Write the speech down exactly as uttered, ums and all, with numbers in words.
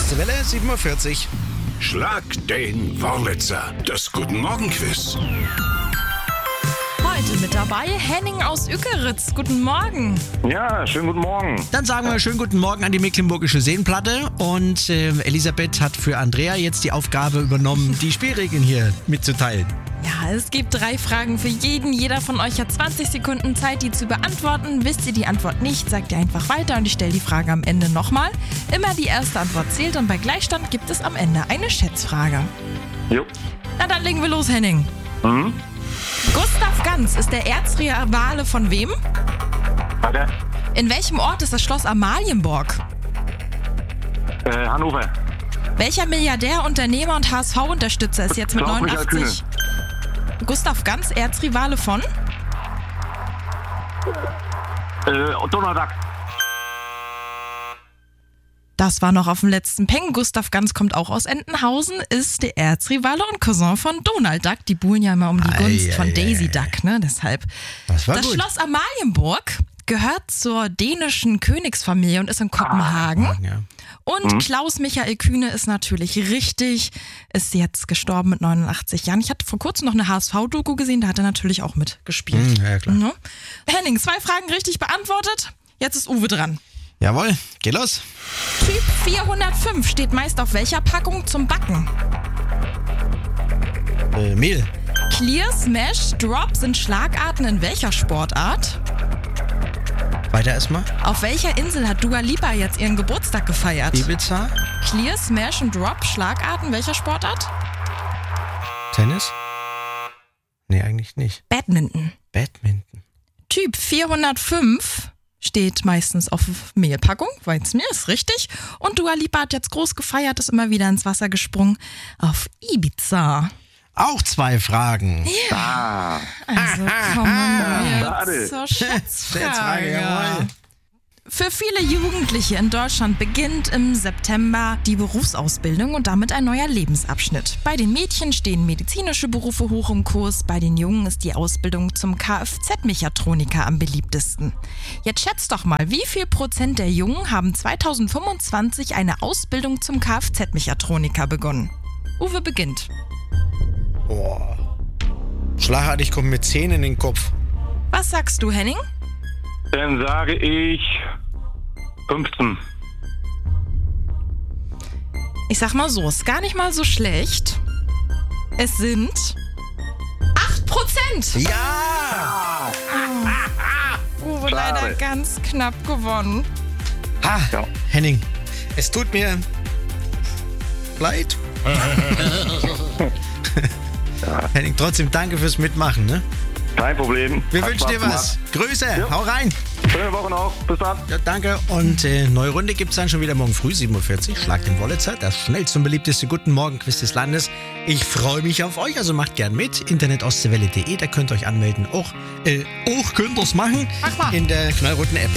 Ostseewelle, sieben Uhr vierzig. Schlag den Wurlitzer, das Guten Morgen Quiz. Heute mit dabei Henning aus Ückeritz. Guten Morgen. Ja, schönen guten Morgen. Dann sagen wir schönen guten Morgen an die Mecklenburgische Seenplatte. Und äh, Elisabeth hat für Andrea jetzt die Aufgabe übernommen, die Spielregeln hier mitzuteilen. Ja, es gibt drei Fragen für jeden. Jeder von euch hat zwanzig Sekunden Zeit, die zu beantworten. Wisst ihr die Antwort nicht, sagt ihr einfach weiter und ich stelle die Frage am Ende nochmal. Immer die erste Antwort zählt und bei Gleichstand gibt es am Ende eine Schätzfrage. Jo. Na dann legen wir los, Henning. Mhm. Gustav Ganz ist der Erzrivale von wem? Warte. In welchem Ort ist das Schloss Amalienborg? Äh, Hannover. Welcher Milliardär, Unternehmer und H S V-Unterstützer ist jetzt mit Klaus Michael neunundachtzig? Gustav Ganz, Erzrivale von? Äh, Donald Duck. Das war noch auf dem letzten Peng. Gustav Ganz kommt auch aus Entenhausen, ist der Erzrivale und Cousin von Donald Duck. Die buhlen ja immer um die Gunst Ei, von ei, Daisy ei. Duck, ne? Deshalb. Das war Das gut. Schloss Amalienburg gehört zur dänischen Königsfamilie und ist in Kopenhagen. Ja. Und Klaus Michael Kühne ist natürlich richtig, ist jetzt gestorben mit neunundachtzig Jahren. Ich hatte vor kurzem noch eine H S V-Doku gesehen, da hat er natürlich auch mitgespielt. Hm, ja, klar. Ne? Henning, zwei Fragen richtig beantwortet. Jetzt ist Uwe dran. Jawohl, geh los. Typ vierhundertfünf steht meist auf welcher Packung zum Backen? Äh, Mehl. Clear, Smash, Drop sind Schlagarten in welcher Sportart? Weiter erstmal. Auf welcher Insel hat Dua Lipa jetzt ihren Geburtstag gefeiert? Ibiza. Clear, Smash und Drop Schlagarten welcher Sportart? Tennis? Nee, eigentlich nicht. Badminton. Badminton. Typ vierhundertfünf steht meistens auf Mehlpackung, Weizenmehl ist richtig. Und Dua Lipa hat jetzt groß gefeiert, ist immer wieder ins Wasser gesprungen auf Ibiza. Auch zwei Fragen. Ah. Also kommen wir schade. zur Schätzfrage, Schätzfrage. jawohl. Für viele Jugendliche in Deutschland beginnt im September die Berufsausbildung und damit ein neuer Lebensabschnitt. Bei den Mädchen stehen medizinische Berufe hoch im Kurs, bei den Jungen ist die Ausbildung zum Kfz-Mechatroniker am beliebtesten. Jetzt schätzt doch mal, wie viel Prozent der Jungen haben zweitausendfünfundzwanzig eine Ausbildung zum Kfz-Mechatroniker begonnen? Uwe beginnt. Boah. Schlagartig kommt mir zehn in den Kopf. Was sagst du, Henning? Dann sage ich fünfzehn. Ich sag mal so, ist gar nicht mal so schlecht. Es sind acht Prozent. Ja! Uwe Schade. leider ganz knapp gewonnen. Ha, Ja. Henning, es tut mir leid. Henning, trotzdem danke fürs Mitmachen. Ne? Kein Problem. Wir Hat wünschen dir Spaß was. Grüße, Ja. hau rein. gemacht. Schöne Woche noch. Bis dann. Ja, danke. Und äh, neue Runde gibt es dann schon wieder morgen früh, sieben Uhr vierzig. Schlag den Wurlitzer, das schnellste und beliebteste Guten Morgen-Quiz des Landes. Ich freue mich auf euch, also macht gern mit. internet ostseewelle punkt de, da könnt ihr euch anmelden. Auch, äh, auch könnt ihr es machen Mach mal. in der knallroten App.